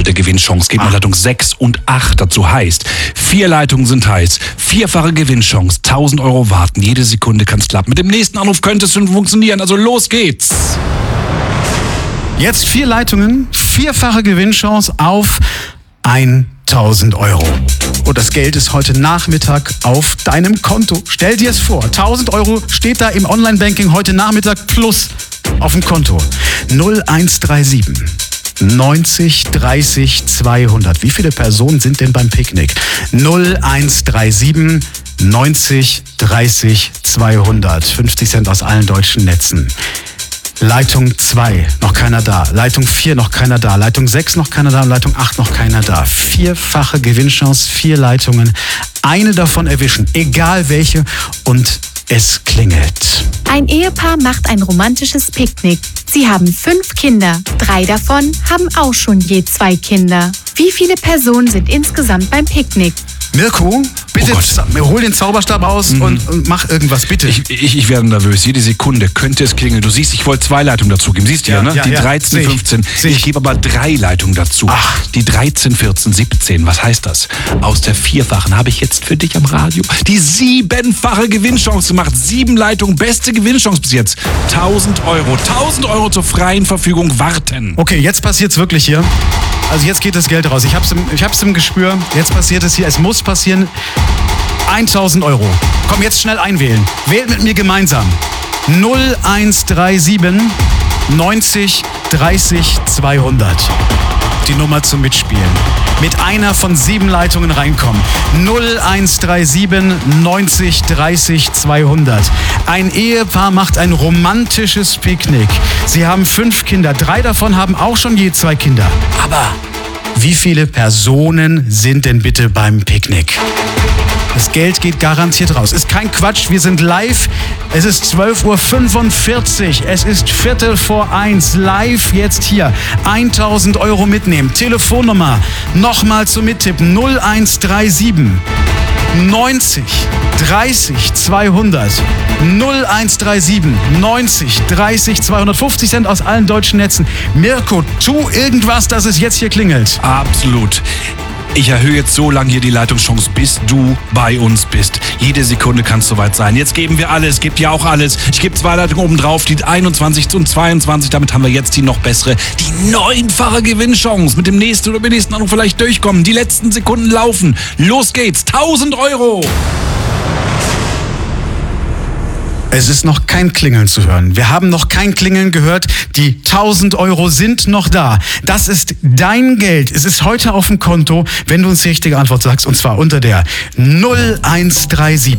doppelte Gewinnchance geht nach Leitung 6 und 8. Dazu heißt, 4 Leitungen sind heiß, 4-fache Gewinnchance, 1.000 Euro warten, jede Sekunde kann's klappen. Mit dem nächsten Anruf könnte es schon funktionieren, also los geht's. Jetzt 4 Leitungen, 4-fache Gewinnchance auf 1.000 Euro. Und das Geld ist heute Nachmittag auf deinem Konto. Stell dir es vor, 1.000 Euro steht da im Online-Banking heute Nachmittag plus auf dem Konto. 0137 90 30 200. Wie viele Personen sind denn beim Picknick? 0137 90 30 200. 50 Cent aus allen deutschen Netzen. Leitung 2, noch keiner da. Leitung 4, noch keiner da. Leitung 6, noch keiner da. Und Leitung 8, noch keiner da. 4-fache Gewinnchance, 4 Leitungen. Eine davon erwischen, egal welche. Und es klingelt. Ein Ehepaar macht ein romantisches Picknick. Sie haben 5 Kinder. 3 davon haben auch schon je 2 Kinder. Wie viele Personen sind insgesamt beim Picknick? Mirko, bitte hol den Zauberstab aus und mach irgendwas, bitte. Ich werde nervös. Jede Sekunde könnte es klingeln. Du siehst, ich wollte 2 Leitungen dazugeben. Siehst du ja, ne? Die 13, 15. Ich gebe aber 3 Leitungen dazu. Die 13, 14, 17. Was heißt das? Aus der 4-fachen habe ich jetzt für dich am Radio die 7-fache Gewinnchance gemacht. 7 Leitungen, beste Gewinnchance bis jetzt. 1.000 Euro. 1.000 Euro zur freien Verfügung warten. Okay, jetzt passiert's wirklich hier. Also jetzt geht das Geld raus. Ich hab's im Gespür. Jetzt passiert es hier. Es muss passieren. 1.000 Euro. Komm, jetzt schnell einwählen. Wählt mit mir gemeinsam. 0137 90 30 200. Die Nummer zum Mitspielen. Mit einer von 7 Leitungen reinkommen. 0137 90 30 200. Ein Ehepaar macht ein romantisches Picknick. Sie haben 5 Kinder. 3 davon haben auch schon je 2 Kinder. Aber wie viele Personen sind denn bitte beim Picknick? Das Geld geht garantiert raus. Ist kein Quatsch, wir sind live. Es ist 12.45 Uhr. Es ist 1:15 live jetzt hier. 1.000 Euro mitnehmen. Telefonnummer nochmal zum Mittippen. 0137 90 30 200. 0137 90 30 200. 50 Cent aus allen deutschen Netzen. Mirko, tu irgendwas, dass es jetzt hier klingelt. Absolut. Ich erhöhe jetzt so lange hier die Leitungschance, bis du bei uns bist. Jede Sekunde kann es soweit sein. Jetzt geben wir alles, gebt ihr auch alles. Ich gebe 2 Leitungen oben drauf, die 21 und 22. Damit haben wir jetzt die noch bessere, die 9-fache Gewinnchance. Mit dem nächsten oder nächsten Anruf vielleicht durchkommen. Die letzten Sekunden laufen. Los geht's. 1.000 Euro. Es ist noch kein Klingeln zu hören. Wir haben noch kein Klingeln gehört. Die 1.000 Euro sind noch da. Das ist dein Geld. Es ist heute auf dem Konto, wenn du uns die richtige Antwort sagst. Und zwar unter der 0137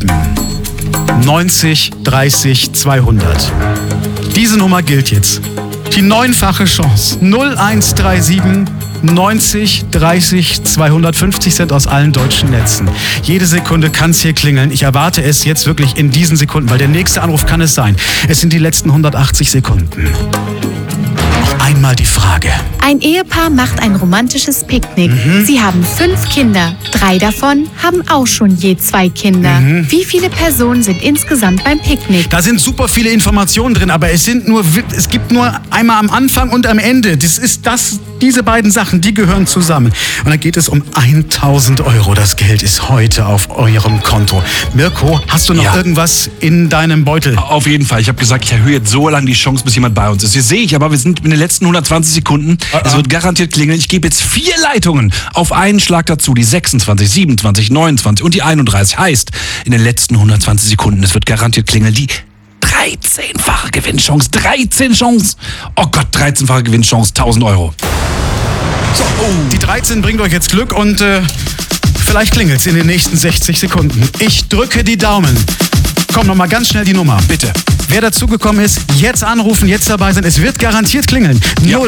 90 30 200. Diese Nummer gilt jetzt. Die 9-fache Chance. 0137 90 30 250 Cent aus allen deutschen Netzen. Jede Sekunde kann es hier klingeln. Ich erwarte es jetzt wirklich in diesen Sekunden, weil der nächste Anruf kann es sein. Es sind die letzten 180 Sekunden. Noch einmal die Frage. Ein Ehepaar macht ein romantisches Picknick. Sie haben 5 Kinder. 3 davon haben auch schon je 2 Kinder. Wie viele Personen sind insgesamt beim Picknick? Da sind super viele Informationen drin, aber es gibt nur einmal am Anfang und am Ende. Diese beiden Sachen, die gehören zusammen. Und da geht es um 1.000 Euro. Das Geld ist heute auf eurem Konto. Mirko, hast du noch irgendwas in deinem Beutel? Auf jeden Fall. Ich habe gesagt, ich erhöhe jetzt so lange die Chance, bis jemand bei uns ist. Jetzt sehe ich aber, wir sind in den letzten 120 Sekunden. Es wird garantiert klingeln. Ich gebe jetzt 4 Leitungen auf einen Schlag dazu. Die 26, 27, 29 und die 31. Heißt, in den letzten 120 Sekunden, es wird garantiert klingeln. Die 13-fache Gewinnchance. 13 Chance. Oh Gott, 13-fache Gewinnchance. 1.000 Euro. So, die 13 bringt euch jetzt Glück und vielleicht klingelt's in den nächsten 60 Sekunden. Ich drücke die Daumen. Komm, nochmal ganz schnell die Nummer. Bitte. Wer dazugekommen ist, jetzt anrufen, jetzt dabei sein. Es wird garantiert klingeln.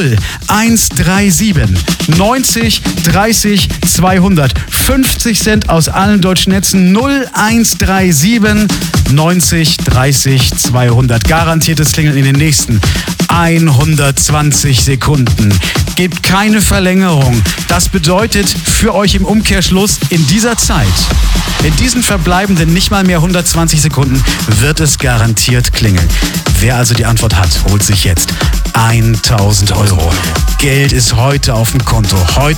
0137 90 30 200. 50 Cent aus allen deutschen Netzen. 0137 90 30 200. Garantiertes Klingeln in den nächsten 120 Sekunden. Gebt keine Verlängerung. Das bedeutet für euch im Umkehrschluss in dieser Zeit, in diesen verbleibenden nicht mal mehr 120 Sekunden, wird es garantiert klingeln. Wer also die Antwort hat, holt sich jetzt 1.000 Euro. Geld ist heute auf dem Konto. Heute